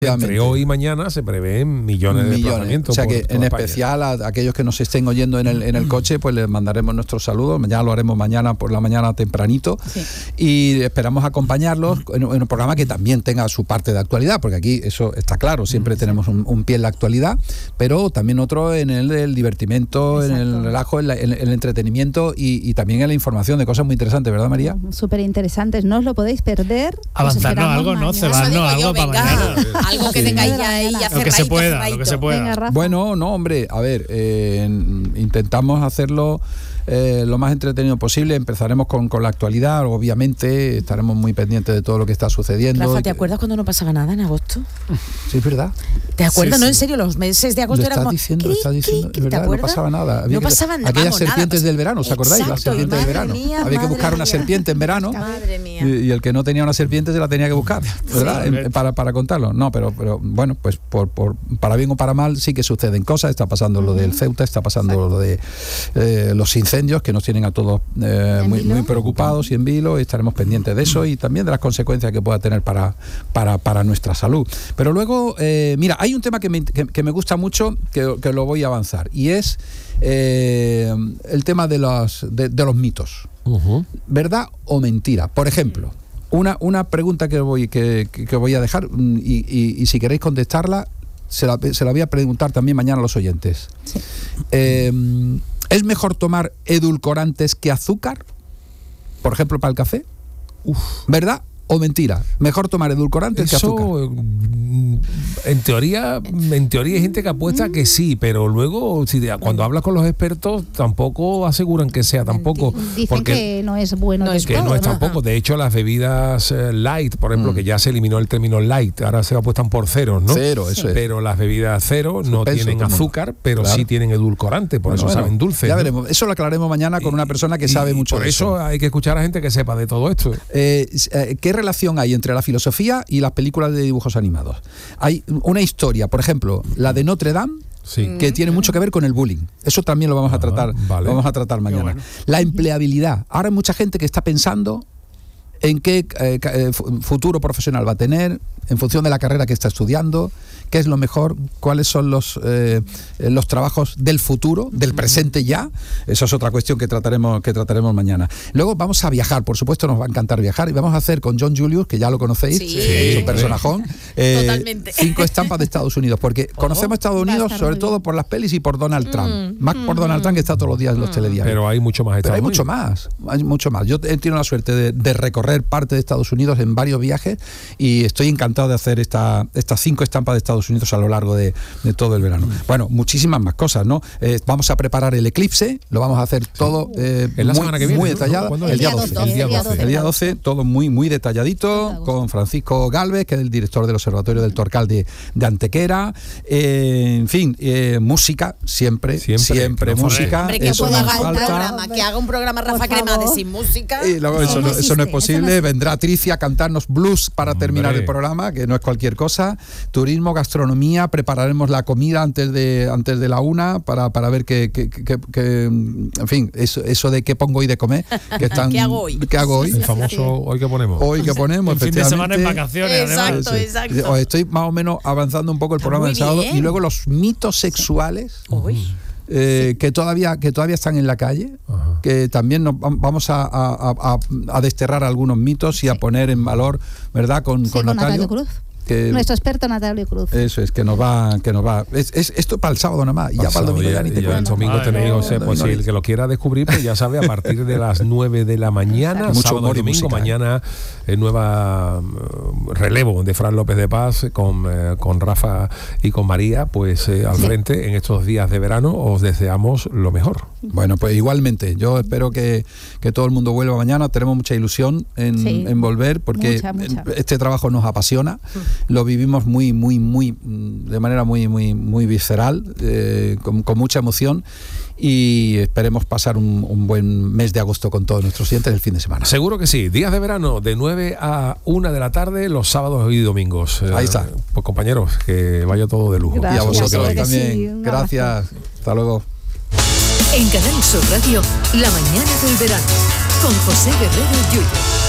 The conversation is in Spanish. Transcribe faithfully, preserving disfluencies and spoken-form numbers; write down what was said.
Entre hoy y mañana se prevén millones, millones. de desplazamientos. O sea que en España. especial a, a aquellos que nos estén oyendo en el, en el coche, pues les mandaremos nuestros saludos. Mañana lo haremos mañana por la mañana tempranito. Sí. Y esperamos acompañarlos en, en un programa que también tenga su parte de actualidad, porque aquí eso está claro, siempre sí. tenemos un, un pie en la actualidad, pero también otro en el, el divertimento, Exacto. en el relajo, en, la, en el entretenimiento y, y también en la información de cosas muy interesantes, ¿verdad, María? Súper interesantes, no os lo podéis perder. Avanzarnos algo, ¿no? Cebarnos algo para mañana. Algo que sí. tengáis ya ahí, hacer lo que se pueda, lo que se pueda. Venga, bueno, no, hombre, a ver, eh, intentamos hacerlo eh, lo más entretenido posible. Empezaremos con, con la actualidad, obviamente, estaremos muy pendientes de todo lo que está sucediendo. Rafa, ¿te acuerdas cuando no pasaba nada en agosto? Sí, es verdad. ¿Te acuerdas? Sí, no, sí. en serio, los meses de agosto lo eran como... Diciendo, lo estás diciendo, es verdad, no pasaba nada. Había no que, pasaba nada. Aquellas vamos, serpientes nada, del verano, ¿os acordáis? Exacto, Las serpientes del verano. Mía, Había que buscar mía. una serpiente en verano. Madre mía. Y, y el que no tenía una serpiente se la tenía que buscar, ¿verdad? Sí, en, para, para contarlo. No, pero, pero bueno, pues por, por, para bien o para mal sí que suceden cosas. Está pasando uh-huh. lo del Ceuta, está pasando Exacto. lo de eh, los incendios que nos tienen a todos eh, muy, muy preocupados y en vilo, y estaremos pendientes de eso y también de las consecuencias que pueda tener para, para, para nuestra salud. Pero luego, eh, mira, hay un tema que me, que, que me gusta mucho, que, que lo voy a avanzar, y es eh, el tema de los, de, de los mitos. Uh-huh. ¿Verdad o mentira? Por ejemplo, una, una pregunta que voy, que, que voy a dejar y, y, y si queréis contestarla, se la, se la voy a preguntar también mañana a los oyentes. Sí. Eh, ¿Es mejor tomar edulcorantes que azúcar? Por ejemplo, para el café. Uf. ¿Verdad o mentira? Mejor tomar edulcorantes Eso, que azúcar. En teoría, en teoría hay gente que apuesta que sí, pero luego si te, cuando hablas con los expertos tampoco aseguran que sea tampoco. Dicen porque que no es bueno. No es que todo, no es tampoco. De hecho, las bebidas eh, light, por ejemplo, mm. que ya se eliminó el término light, ahora se apuestan por ceros, ¿no? Cero, eso sí. es. Pero las bebidas cero no Suspenso, tienen azúcar, pero claro. sí tienen edulcorante, por bueno, eso bueno, saben dulces. Ya ¿no? veremos. Eso lo aclararemos mañana con una persona que y, sabe mucho por de eso. Por eso hay que escuchar a gente que sepa de todo esto. Eh, ¿Qué relación hay entre la filosofía y las películas de dibujos animados? Hay una historia, por ejemplo, la de Notre Dame, sí. que tiene mucho que ver con el bullying. Eso también lo vamos a tratar, ah, vale. lo vamos a tratar mañana. Bueno. La empleabilidad. Ahora hay mucha gente que está pensando en qué eh, futuro profesional va a tener, en función de la carrera que está estudiando, qué es lo mejor, cuáles son los eh, los trabajos del futuro, del presente ya. Eso es otra cuestión que trataremos que trataremos mañana. Luego vamos a viajar, por supuesto nos va a encantar viajar, y vamos a hacer con John Julius, que ya lo conocéis, sí. es un personajón, eh, totalmente. Cinco estampas de Estados Unidos, porque oh, conocemos Estados Unidos sobre todo por las pelis y por Donald mm, Trump, más mm, por Donald Trump, que está todos los días en los mm. telediarios. Pero hay mucho más. Pero hay mucho más, hay mucho más. Yo he tenido la suerte de, de recorrer parte de Estados Unidos en varios viajes y estoy encantado de hacer esta, estas cinco estampas de Estados Unidos a lo largo de, de todo el verano. Bueno, muchísimas más cosas, ¿no? Eh, vamos a preparar el eclipse, lo vamos a hacer todo eh, en la muy, semana que viene, muy ¿no? detallado. ¿no? El, el día doce. doce. El día doce. El día doce, todo muy, muy detalladito, con Francisco Galvez, que es el director del Observatorio del Torcal de, de Antequera. Eh, en fin, eh, música, siempre, siempre, siempre música. Hombre, que eso haga no un falta. programa, que haga un programa Rafa Crema de sin música. Y luego eso, no, no existe, eso no es posible. No Vendrá Tricia a cantarnos blues para Hombre. terminar el programa, que no es cualquier cosa. Turismo, gastronomía, prepararemos la comida antes de antes de la una para, para ver qué, qué, qué, qué, en fin, eso, eso de qué pongo hoy de comer. Que están, ¿Qué hago hoy? ¿Qué hago hoy? El famoso hoy que ponemos. Hoy que ponemos, el fin de semana en vacaciones. Exacto, además. exacto. Os estoy más o menos avanzando un poco el Está programa del sábado. bien. Y luego los mitos sexuales. Uy. Eh, que todavía que todavía están en la calle. Ajá. Que también nos vamos a, a, a, a desterrar algunos mitos y a poner en valor, ¿verdad? Con, sí, con, con Natalio, Natalio Cruz. Que, nuestro experto Natalio Cruz. Eso es, que nos va, que nos va. Es, es esto para el sábado nada más, y ya para el domingo ya, ya ni te cuento. El domingo Ay, tenéis, no, o sea, no, pues no, si no. el que lo quiera descubrir, pues ya sabe, a partir de las nueve de la mañana, Mucho sábado humor y y domingo, música, mañana eh, nueva uh, relevo de Fran López de Paz con, eh, con Rafa y con María, pues eh, al sí. frente en estos días de verano. Os deseamos lo mejor. Bueno, pues igualmente, yo espero que, que todo el mundo vuelva mañana. Tenemos mucha ilusión en, sí. en volver, porque mucha, mucha. este trabajo nos apasiona, mm. lo vivimos muy, muy, muy de manera muy, muy, muy visceral, eh, con, con mucha emoción, y esperemos pasar un, un buen mes de agosto con todos nuestros clientes el fin de semana. Seguro que sí. Días de verano de nueve a una de la tarde, los sábados y domingos. Ahí está. Eh, pues compañeros, que vaya todo de lujo. Gracias. Y a vosotros también. Sí, gracias. Hasta luego. En Canal Sur Radio, la mañana del verano, con José Guerrero Yuyu.